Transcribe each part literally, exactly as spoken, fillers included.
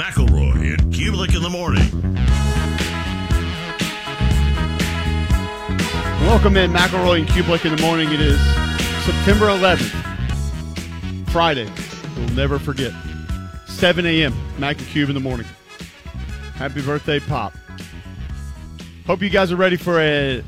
McElroy and Kubelik in the morning. Welcome in, McElroy and Kubelik in the morning. It is September eleventh, Friday. We'll never forget. seven a.m., Mac and Cube in the morning. Happy birthday, Pop. Hope you guys are ready for a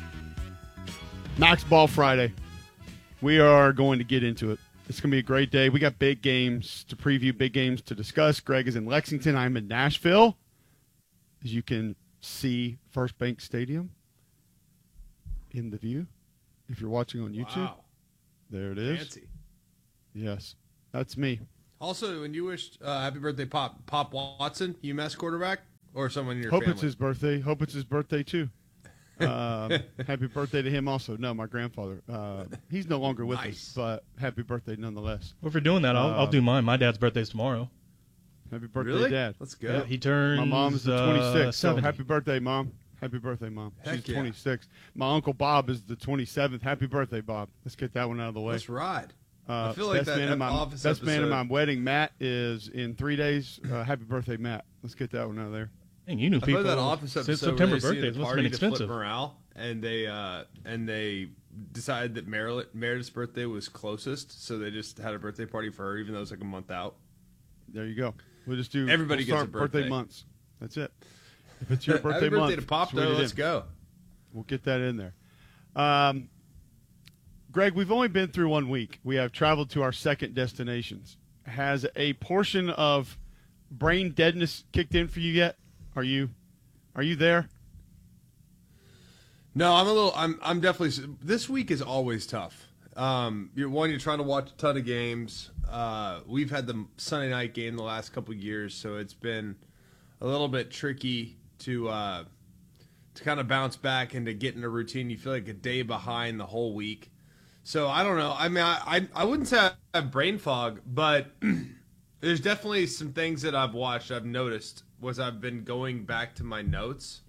Max Ball Friday. We are going to get into it. It's going to be a great day. We got big games to preview, big games to discuss. Greg is in Lexington. I'm in Nashville. As you can see, First Bank Stadium in the view. If you're watching on YouTube, Wow. There it is. Fancy. Yes, that's me. Also, when you wished uh, happy birthday, Pop Pop Watson, UMass quarterback, or someone in your Hope family? it's his birthday. Hope it's his birthday, too. Um, happy birthday to him also. No, my grandfather. Uh, he's no longer with Nice. us, but happy birthday nonetheless. Well, if we're doing that, I'll, I'll Uh, do mine. My dad's birthday's tomorrow. Happy birthday, Really? Dad. Let's go. Yeah, he turns My mom is the uh, twenty-sixth, so seventy. happy birthday, Mom. Happy birthday, Mom. Heck She's yeah. twenty-six. My Uncle Bob is the twenty-seventh. Happy birthday, Bob. Let's get that one out of the way. Let's ride. Uh, I feel like best that man in my, Office best man in episode- my wedding, Matt, is in three days. Uh, happy birthday, Matt. Let's get that one out of there. Dang, you knew I people thought that Office since episode September where they see birthdays the must have party been to flip expensive. morale, and they uh, and they decided that Meredith, Meredith's birthday was closest, so they just had a birthday party for her, even though it was like a month out. There you go. We'll just do Everybody we'll gets start a birthday. months. That's it. If it's your birthday happy birthday month, to Pop, tweet though. it Let's in. go. We'll get that in there. Um, Greg, we've only been through one week. We have traveled to our second destinations. Has a portion of brain deadness kicked in for you yet? Are you, are you there? No, I'm a little. I'm. I'm definitely. This week is always tough. Um, you're one. You're trying to watch a ton of games. Uh, we've had the Sunday night game the last couple of years, so it's been a little bit tricky to uh, to kind of bounce back and to get in a routine. You feel like a day behind the whole week. So I don't know. I mean, I I, I wouldn't say I have brain fog, but there's definitely some things that I've watched. I've noticed was I've been going back to my notes.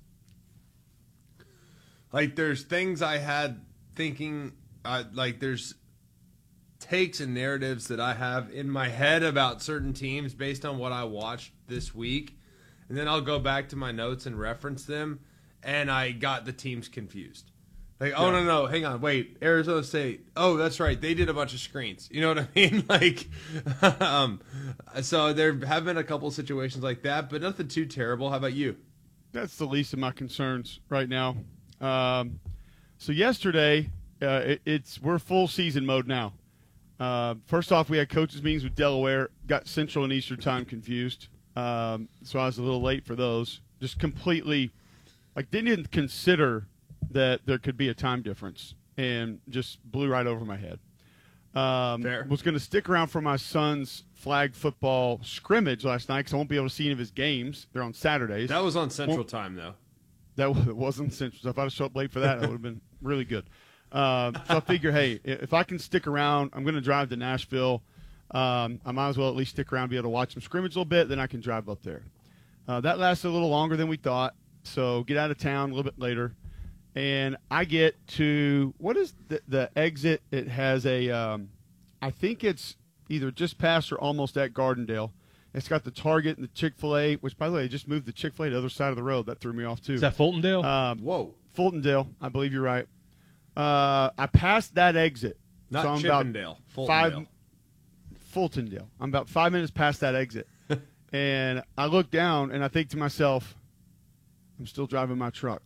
Like, there's things I had thinking, uh, like, there's takes and narratives that I have in my head about certain teams based on what I watched this week. And then I'll go back to my notes and reference them, and I got the teams confused. Like, oh, Yeah. no, no, hang on, wait, Arizona State. Oh, that's right, they did a bunch of screens. You know what I mean? Like, um, so there have been a couple situations like that, but nothing too terrible. How about you? That's the least of my concerns right now. Um, so yesterday, uh, it, it's we're full season mode now. Uh, first off, we had coaches meetings with Delaware. Got Central and Eastern time confused, um, so I was a little late for those. Just completely, like, didn't even consider that there could be a time difference, and just blew right over my head. Um, Fair. Was going to stick around for my son's flag football scrimmage last night because I won't be able to see any of his games. They're on Saturdays. That was on Central Well- Time, though. That w- wasn't Central. So if I'd have showed up late for that, it would have been really good. Uh, so I figure, hey, i- if I can stick around, I'm going to drive to Nashville. Um, I might as well at least stick around, be able to watch some scrimmage a little bit, then I can drive up there. Uh, that lasted a little longer than we thought, so get out of town a little bit later. And I get to, what is the, the exit? It has a, um, I think it's either just past or almost at Gardendale. It's got the Target and the Chick-fil-A, which, by the way, they just moved the Chick-fil-A to the other side of the road. That threw me off, too. Is that Fultondale? Um, Whoa. Fultondale, I believe you're right. Uh, I passed that exit. Not so I'm Chippendale. About five, Fultondale. Fultondale. I'm about five minutes past that exit. And I look down, and I think to myself, I'm still driving my truck.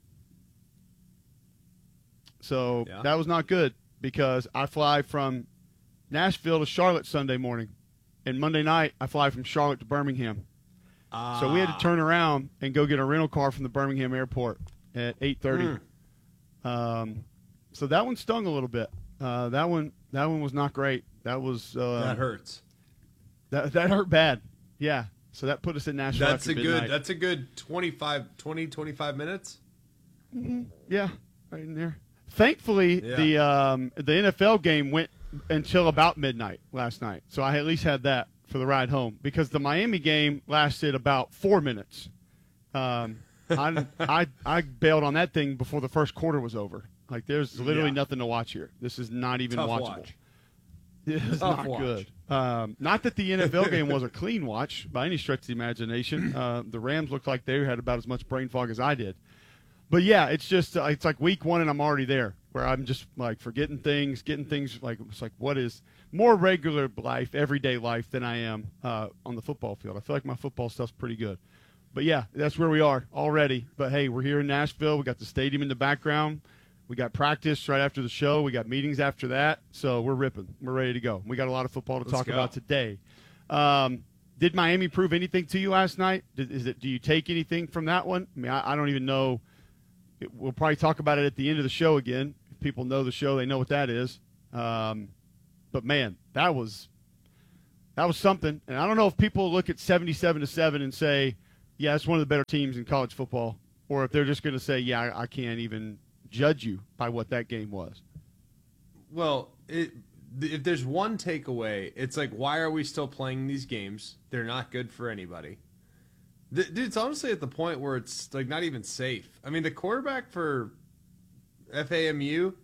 So Yeah. that was not good because I fly from Nashville to Charlotte Sunday morning. And Monday night, I fly from Charlotte to Birmingham. So we had to Ah. turn around and go get a rental car from the Birmingham airport at eight thirty. Hmm. Um, so that one stung a little bit. Uh, that one, that one was not great. That was uh, That hurts. That that hurt bad. Yeah. So that put us in Nashville. That's after a midnight. good. That's a good twenty-five, twenty, twenty-five minutes. Yeah, right in there. Thankfully, Yeah. the um, the N F L game went until about midnight last night, so I at least had that for the ride home because the Miami game lasted about four minutes. Um, I, I I bailed on that thing before the first quarter was over. Like, there's literally Yeah. nothing to watch here. This is not even Tough watchable. watch. It's Tough not watch. good. Um, not that the N F L game was a clean watch by any stretch of the imagination. Uh, the Rams looked like they had about as much brain fog as I did. But yeah, it's just uh, it's like week one and I'm already there, where I'm just like forgetting things, getting things like it's like what is more regular life, everyday life than I am uh, on the football field. I feel like my football stuff's pretty good. But yeah, that's where we are already. But hey, we're here in Nashville. We got the stadium in the background. We got practice right after the show. We got meetings after that. So we're ripping. We're ready to go. We got a lot of football to Let's talk go. about today. Um, did Miami prove anything to you last night? Did, is it? Do you take anything from that one? I mean, I, I don't even know. It, we'll probably talk about it at the end of the show again. If people know the show, they know what that is. Um, but man, that was that was something. And I don't know if people look at seventy-seven to seven and say, "Yeah, it's one of the better teams in college football," or if they're just going to say, "Yeah, I, I can't even judge you by what that game was." Well, it, if there's one takeaway, it's like, why are we still playing these games? They're not good for anybody. The, dude, it's honestly at the point where it's like not even safe. I mean, the quarterback for F A M U,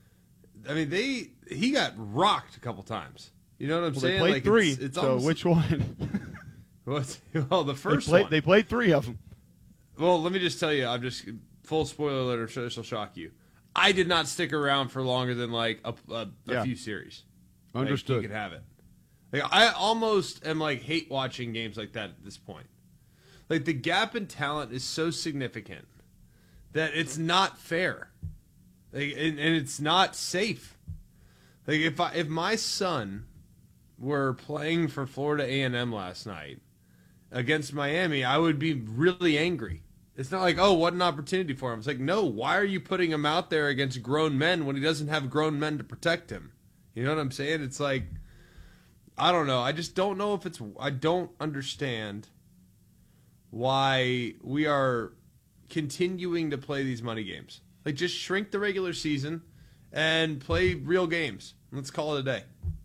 I mean, they he got rocked a couple times. You know what I'm Well, saying? they played like three. It's, it's so almost, which one? What's, well, the they, first played, one. they played three of them. Well, let me just tell you, I'm just full spoiler alert. I'm sure this will shock you. I did not stick around for longer than like a, a, a Yeah. few series. Understood. Like, you could have it. Like I almost am like hate watching games like that at this point. Like the gap in talent is so significant that it's not fair, like, and, and it's not safe. Like if I, if my son were playing for Florida A and M last night against Miami, I would be really angry. It's not like, oh, what an opportunity for him. It's like, no, why are you putting him out there against grown men when he doesn't have grown men to protect him? You know what I'm saying? It's like, I don't know. I just don't know if it's, I don't understand why we are continuing to play these money games. Like, just shrink the regular season and play real games. Let's call it a day.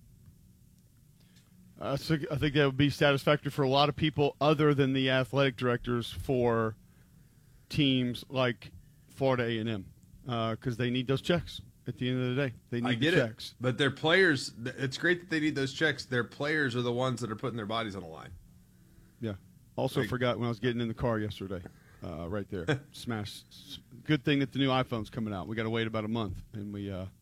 Uh, so I think that would be satisfactory for a lot of people other than the athletic directors for teams like Florida A and M because they need those checks at the end of the day. They need I get the it. checks. But their players, it's great that they need those checks. Their players are the ones that are putting their bodies on the line. Yeah. Also Like- forgot when I was getting in the car yesterday, uh, right there. Smash. Good thing that the new iPhone's coming out. We got to wait about a month, and we uh,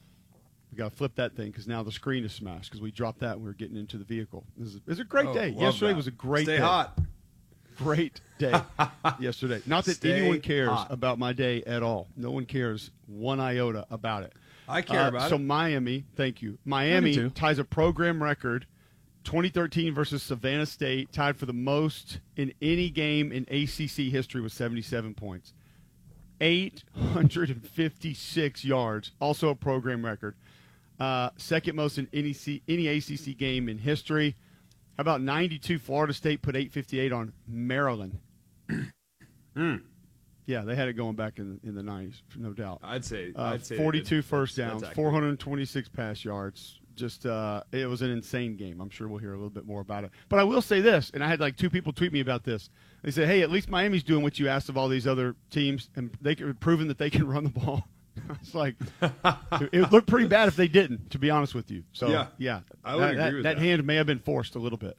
we got to flip that thing because now the screen is smashed because we dropped that when we were getting into the vehicle. It was, it was a great Oh, day. love Yesterday that. was a great Stay day. hot. Great day yesterday. Not that Stay anyone cares hot. about my day at all. No one cares one iota about it. I care Uh, about so it. Miami, thank you. Miami too. ties a program record. twenty thirteen versus Savannah State, tied for the most in any game in A C C history with seventy-seven points. eight hundred fifty-six yards, also a program record. Uh, second most in any C, any A C C game in history. How about ninety-two? Florida State put eight fifty-eight on Maryland. Hmm. Yeah, they had it going back in in the nineties, no doubt. I'd say, Uh, I'd say forty-two that- first that's downs, accurate. four hundred twenty-six pass yards. Just uh, it was an insane game. I'm sure we'll hear a little bit more about it. But I will say this, and I had like two people tweet me about this. They said, "Hey, at least Miami's doing what you asked of all these other teams, and they can proven that they can run the ball." It's like it, it looked pretty bad if they didn't, to be honest with you. So Yeah, yeah, I would that, agree that, with that that. hand may have been forced a little bit.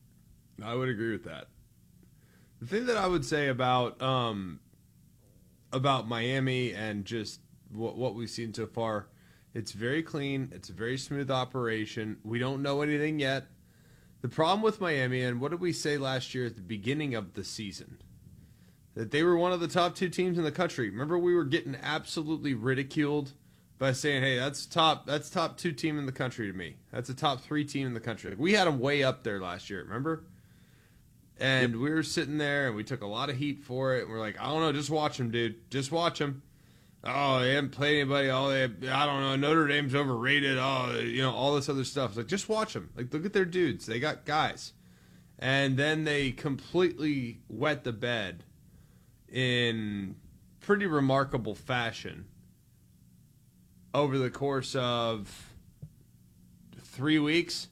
I would agree with that. The thing that I would say about um, about Miami and just what, what we've seen so far, it's very clean. It's a very smooth operation. We don't know anything yet. The problem with Miami, and what did we say last year at the beginning of the season? That they were one of the top two teams in the country. Remember, we were getting absolutely ridiculed by saying, "Hey, that's top. That's top two team in the country to me. That's a top three team in the country." We had them way up there last year. Remember? And we were sitting there, and we took a lot of heat for it. And we're like, "I don't know, just watch them, dude. Just watch them. Oh, they haven't played anybody. Oh, they, I don't know. Notre Dame's overrated. Oh, you know, all this other stuff." It's like, just watch them. Like, look at their dudes. They got guys. And then they completely wet the bed in pretty remarkable fashion over the course of three weeks.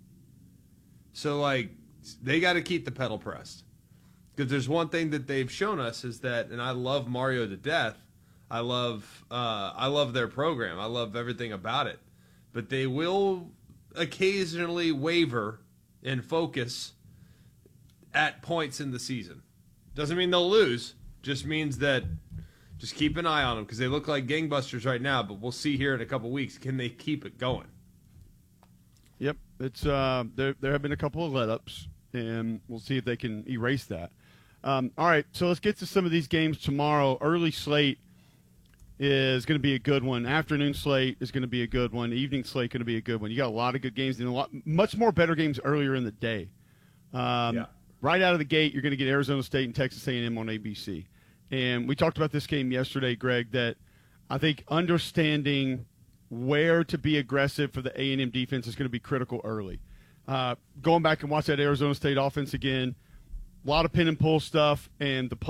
So, like, they got to keep the pedal pressed. Because there's one thing that they've shown us is that, and I love Mario to death. I love, uh, I love their program. I love everything about it. But they will occasionally waver in focus at points in the season. Doesn't mean they'll lose. Just means that just keep an eye on them because they look like gangbusters right now. But we'll see here in a couple weeks. Can they keep it going? Yep, it's uh, there. There have been a couple of let-ups, and we'll see if they can erase that. Um, all right, so let's get to some of these games tomorrow. Early slate is going to be a good one. Afternoon slate is going to be a good one. Evening slate going to be a good one. You got a lot of good games and a lot, much more better games earlier in the day. Um, Yeah. Right out of the gate, you're going to get Arizona State and Texas A and M on A B C. And we talked about this game yesterday, Greg, that I think understanding where to be aggressive for the A and M defense is going to be critical early. Uh, going back and watch that Arizona State offense again, a lot of pin and pull stuff, and the